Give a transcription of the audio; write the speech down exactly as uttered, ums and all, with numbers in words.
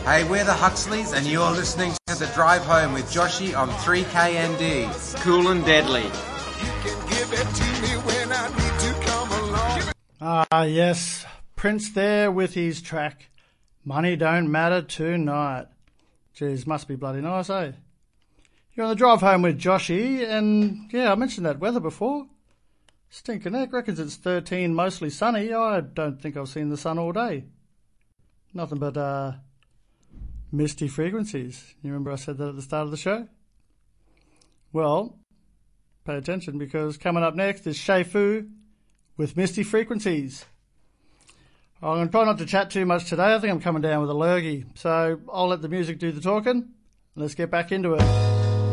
Hey, we're the Huxleys, and you're listening to The Drive Home with Joshy on three K N D. Cool and deadly. Ah, yes. Prince there with his track, Money Don't Matter Tonight. Jeez, must be bloody nice, eh? You're on The Drive Home with Joshy, and yeah, I mentioned that weather before. Stinking heck, reckons it's thirteen, mostly sunny. I don't think I've seen the sun all day. Nothing but, uh... misty frequencies. You remember I said that at the start of the show? Well, pay attention, because coming up next is Shay Fu with Misty Frequencies. I'm going to try not to chat too much today. I think I'm coming down with a lurgy, so I'll let the music do the talking. Let's get back into it.